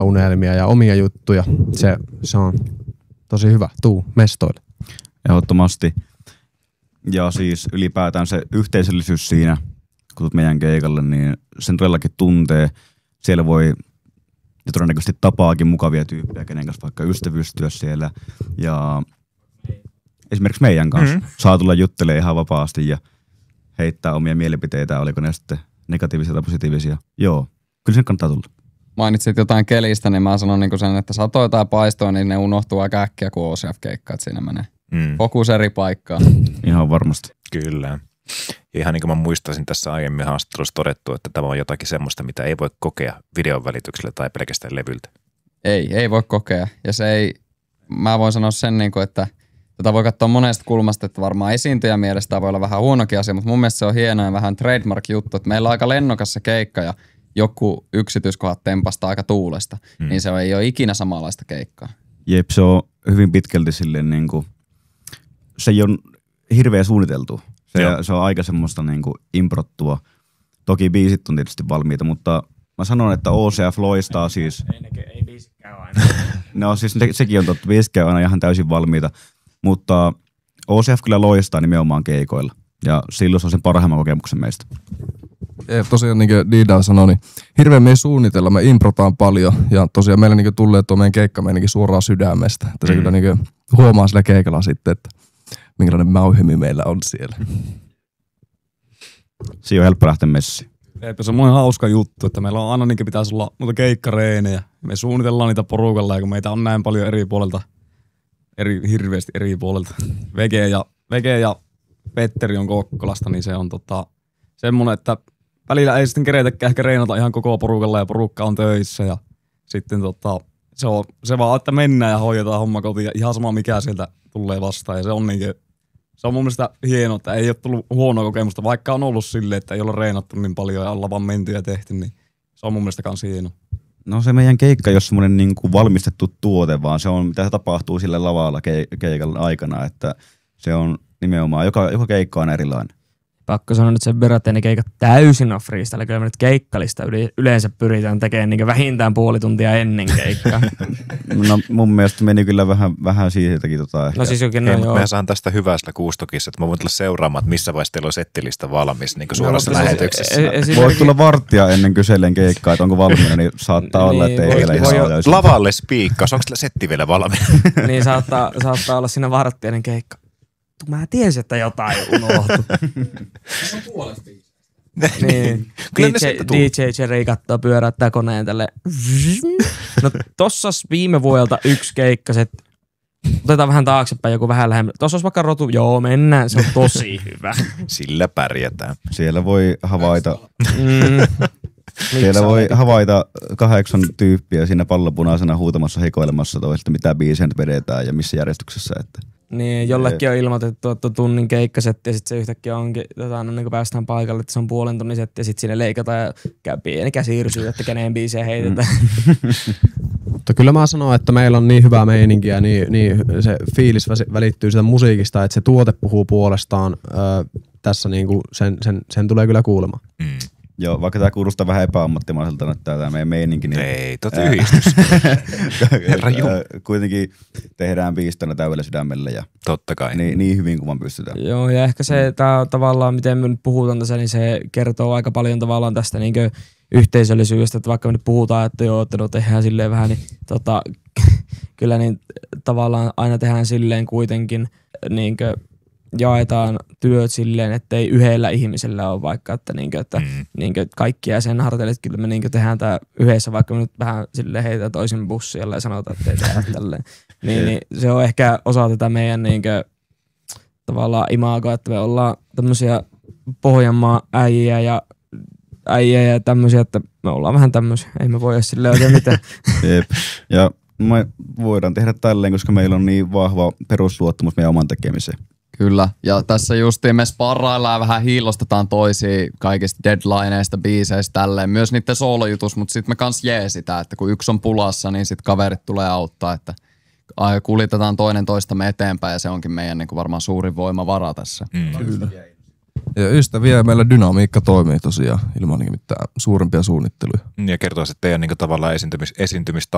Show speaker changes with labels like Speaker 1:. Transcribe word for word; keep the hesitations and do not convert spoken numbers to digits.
Speaker 1: unelmia ja omia juttuja. Se, se on tosi hyvä. Tuu mestoille.
Speaker 2: Ehdottomasti. Ja siis ylipäätään se yhteisöllisyys siinä, kun tulet meidän keikalle, niin sen todellakin tuntee. Siellä voi ja todennäköisesti tapaakin mukavia tyyppejä, kenen kanssa vaikka ystävystyä siellä. Ja esimerkiksi meidän kanssa mm-hmm. saa tulla juttelemaan ihan vapaasti ja heittää omia mielipiteitä, oliko ne sitten negatiivisia tai positiivisia. Joo, kyllä sen kannattaa tulla.
Speaker 3: Mainitsit jotain kelistä, niin mä sanon niin sen, että satoi tai paistoi, niin ne unohtuu aika äkkiä, kun O C F-keikka, että siinä menee. Mm. Fokus eri paikkaan.
Speaker 2: Ihan varmasti.
Speaker 4: Kyllä. Ja ihan niin kuin mä muistaisin tässä aiemmin haastattelussa todettu, että tämä on jotakin semmoista, mitä ei voi kokea videon välityksellä tai pelkästään levyltä.
Speaker 3: Ei, ei voi kokea. Ja se ei, mä voin sanoa sen, niin kuin, että tätä voi katsoa monesta kulmasta, että varmaan esiintyjän mielestä voi olla vähän huonokin asia, mutta mun mielestä se on hienoa ja vähän trademark-juttu, että meillä on aika lennokas se keikka ja joku yksityiskohdat tempasta aika tuulesta, hmm. niin se ei ole ikinä samanlaista keikkaa.
Speaker 2: Jep, se on hyvin pitkälti silleen niin kuin, se ei ole hirveän suunniteltu. Se, se on aika semmoista niin kuin improttua. Toki biisit on tietysti valmiita, mutta mä sanon, että O C F loistaa siis.
Speaker 5: Ei, ei, ei biisikään aina.
Speaker 2: No siis ne, sekin on totta, biisikään on aina ihan täysin valmiita, mutta O C F kyllä loistaa nimenomaan keikoilla. Ja silloin se on sen parhaimman kokemuksen meistä.
Speaker 6: Ja tosiaan niin kuin Dida sanoi, niin hirveän me ei suunnitella, me improtaan paljon ja tosiaan meillä niin tulee tuo meidän keikka meidänkin suoraan sydämestä. Että se mm. kyllä niin huomaa sillä keikalla sitten, että minkälainen mäyhemi meillä on siellä.
Speaker 2: Siinä on helppo lähteä messiin.
Speaker 7: Eipä se on muinen hauska juttu, että meillä on aina niin pitäisi olla muuta keikkareenejä. Me suunnitellaan niitä porukalla ja kun meitä on näin paljon eri puolelta, eri, hirveästi eri puolelta. Vege ja, Vege ja Petteri on Kokkolasta, niin se on tota, semmoinen, että välillä ei sitten keretäkään ehkä reenata ihan koko porukalla ja porukka on töissä ja sitten tota, se on se vaan, että mennään ja hoidetaan homma kotiin ja ihan sama mikä sieltä tulee vastaan ja se on niinkin, se on mun mielestä hienoa, että ei ole tullut huonoa kokemusta, vaikka on ollut silleen, että ei olla reenattu niin paljon ja ollaan vaan menty ja tehty, niin se on mun mielestä kans hienoa.
Speaker 2: No se meidän keikka ei ole semmoinen niin kuin valmistettu tuote, vaan se on mitä se tapahtuu sillä lavalla ke- keikan aikana, että se on nimenomaan, joka, joka keikka on erilainen.
Speaker 5: Pakko sanoa nyt sen verran, että ne keikat täysin on freestyle. Kyllä me nyt keikkalista yleensä pyritään tekemään niin vähintään puoli tuntia ennen keikkaa.
Speaker 2: No mun mielestä meni kyllä vähän, vähän siitäkin. Tota,
Speaker 5: no siis jokin,
Speaker 4: Hei,
Speaker 5: no,
Speaker 4: mä saan tästä hyvästä kuustokissa, että mä voin tulla seuraamaan, että missä vaiheessa teillä on settilista valmis niin suorassa no, lähetyksessä.
Speaker 2: E- e- Voit tulla varttia ennen kysellen keikkaa, että onko valmiina, niin saattaa olla, että ei vielä ihan ole.
Speaker 4: Lavalle spiikkaus, onko setti vielä valmiina?
Speaker 5: Niin saattaa, saattaa olla siinä varttia ennen keikkaa. Mä tiesin, että jotain unohtui. Se on puolet biisistä. Niin. D J, D J Jerry kattoo pyöräyttää koneen tälle. No tossa viime vuodelta yksi keikka, se otetaan vähän taaksepäin joku vähän lähemmä. Tossa olisi vaikka rotu, joo mennään, se on tosi hyvä.
Speaker 4: Sillä pärjätään.
Speaker 2: Siellä voi havaita, mm. Siellä voi havaita kahdeksan tyyppiä siinä pallopunaisena huutamassa hikoilemassa toista, mitä biisiä nyt vedetään ja missä järjestyksessä. Että.
Speaker 5: Niin, jollekin on ilmoitettu, että on tunnin keikkasetti ja sitten se yhtäkkiä onkin, tota, no, niin kun päästään paikalle, että se on puolen tunnin setti ja sitten sinne leikataan ja käy pieni käsiirsyy, että kenen biisejä heitetään.
Speaker 1: Mm. Mutta kyllä mä sanon, että meillä on niin hyvää meininkiä, niin, niin se fiilis välittyy sitä musiikista, että se tuote puhuu puolestaan ö, tässä niinku sen, sen, sen tulee kyllä kuulemaan.
Speaker 4: Mm.
Speaker 2: Joo, vaikka tämä kuulostaa vähän epäammattimaiselta, että tämä meidän meininki. Niin,
Speaker 4: ei, tot yhdistys. Herra Jumala.
Speaker 2: Kuitenkin tehdään biistönä täydellä sydämellä ja
Speaker 4: totta kai.
Speaker 2: Niin, niin hyvin kuin vaan pystytään.
Speaker 5: Joo, ja ehkä se tää, tavallaan, miten me nyt puhutaan tässä, niin se kertoo aika paljon tavallaan tästä niinkö yhteisöllisyydestä, että vaikka me nyt puhutaan, että joo, että no tehdään silleen vähän, niin tota, kyllä niin tavallaan aina tehdään silleen kuitenkin niinkö jaetaan työt silleen, että ei yhdellä ihmisellä ole vaikka, että, niinkö, että mm. niinkö kaikkia sen harteille, että kyllä me niinkö tehdään tämä yhdessä, vaikka me nyt vähän silleen heitään toisin bussilla ja sanotaan, että ei tehdä tälleen. Niin, niin se on ehkä osa tätä meidän niinkö tavallaan imagoa, että me ollaan tämmöisiä Pohjanmaa äijiä ja äijiä ja tämmöisiä, että me ollaan vähän tämmöisiä, ei me voi edes silleen oikein mitään.
Speaker 2: Jep. Ja me voidaan tehdä tälleen, koska meillä on niin vahva perusluottamus meidän oman tekemiseen.
Speaker 3: Kyllä, ja tässä justiin me sparraillaan ja vähän hiilostetaan toisia kaikista deadlineista, biiseistä tälleen, myös niiden soolojutus, mutta sitten me kans jee sitä, että kun yksi on pulassa, niin sitten kaverit tulee auttaa, että kuljetetaan toinen toistamme eteenpäin ja se onkin meidän niin kuin varmaan suurin voimavara tässä.
Speaker 6: Mm. Kyllä. Ja ystäviä ja meillä dynamiikka toimii tosiaan ilman mitään suurempia suunnitteluja.
Speaker 4: Ja kertoo, että teidän niin kuin, tavallaan esiintymis, esiintymistä